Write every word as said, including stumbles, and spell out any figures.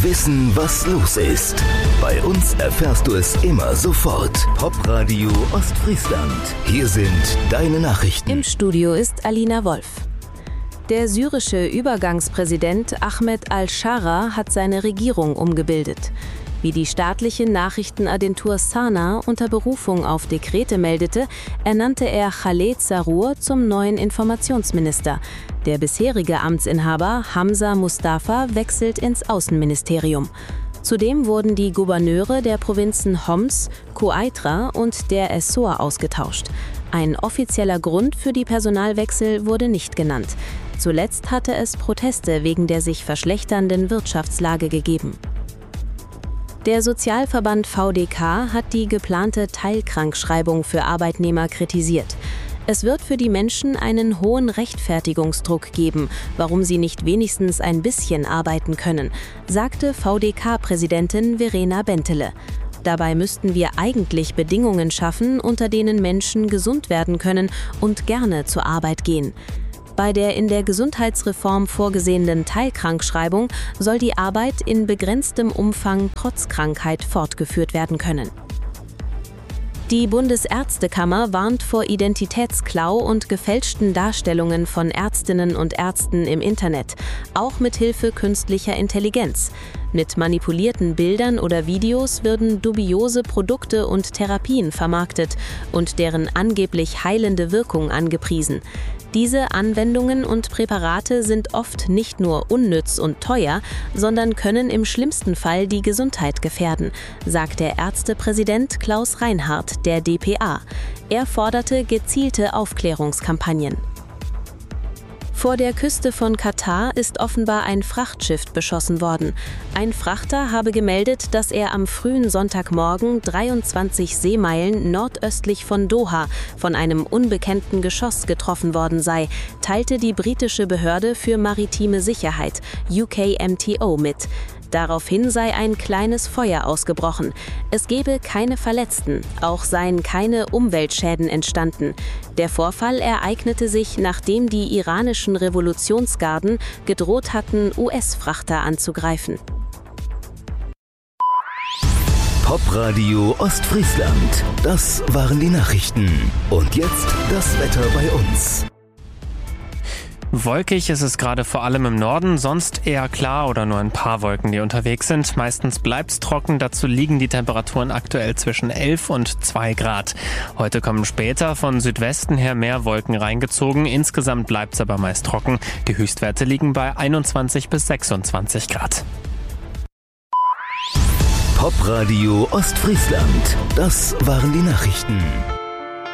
Wissen, was los ist. Bei uns erfährst du es immer sofort. Popradio Ostfriesland. Hier sind deine Nachrichten. Im Studio ist Alina Wolf. Der syrische Übergangspräsident Ahmed al-Shara hat seine Regierung umgebildet. Wie die staatliche Nachrichtenagentur Sana unter Berufung auf Dekrete meldete, ernannte er Khaled Sarur zum neuen Informationsminister. Der bisherige Amtsinhaber Hamza Mustafa wechselt ins Außenministerium. Zudem wurden die Gouverneure der Provinzen Homs, Quneitra und der Essor ausgetauscht. Ein offizieller Grund für die Personalwechsel wurde nicht genannt. Zuletzt hatte es Proteste wegen der sich verschlechternden Wirtschaftslage gegeben. Der Sozialverband V D K hat die geplante Teilkrankschreibung für Arbeitnehmer kritisiert. Es wird für die Menschen einen hohen Rechtfertigungsdruck geben, warum sie nicht wenigstens ein bisschen arbeiten können, sagte V D K-Präsidentin Verena Bentele. Dabei müssten wir eigentlich Bedingungen schaffen, unter denen Menschen gesund werden können und gerne zur Arbeit gehen. Bei der in der Gesundheitsreform vorgesehenen Teilkrankschreibung soll die Arbeit in begrenztem Umfang trotz Krankheit fortgeführt werden können. Die Bundesärztekammer warnt vor Identitätsklau und gefälschten Darstellungen von Ärztinnen und Ärzten im Internet, auch mit Hilfe künstlicher Intelligenz. Mit manipulierten Bildern oder Videos werden dubiose Produkte und Therapien vermarktet und deren angeblich heilende Wirkung angepriesen. Diese Anwendungen und Präparate sind oft nicht nur unnütz und teuer, sondern können im schlimmsten Fall die Gesundheit gefährden, sagt der Ärztepräsident Klaus Reinhardt der D P A. Er forderte gezielte Aufklärungskampagnen. Vor der Küste von Katar ist offenbar ein Frachtschiff beschossen worden. Ein Frachter habe gemeldet, dass er am frühen Sonntagmorgen dreiundzwanzig Seemeilen nordöstlich von Doha von einem unbekannten Geschoss getroffen worden sei, teilte die britische Behörde für maritime Sicherheit, U K M T O, mit. Daraufhin sei ein kleines Feuer ausgebrochen. Es gebe keine Verletzten, auch seien keine Umweltschäden entstanden. Der Vorfall ereignete sich, nachdem die iranischen Revolutionsgarden gedroht hatten, U S-Frachter anzugreifen. Popradio Ostfriesland. Das waren die Nachrichten. Und jetzt das Wetter bei uns. Wolkig ist es gerade vor allem im Norden, sonst eher klar oder nur ein paar Wolken, die unterwegs sind. Meistens bleibt's trocken, dazu liegen die Temperaturen aktuell zwischen elf und zwei Grad. Heute kommen später von Südwesten her mehr Wolken reingezogen, insgesamt bleibt's aber meist trocken. Die Höchstwerte liegen bei einundzwanzig bis sechsundzwanzig Grad. Popradio Ostfriesland, das waren die Nachrichten.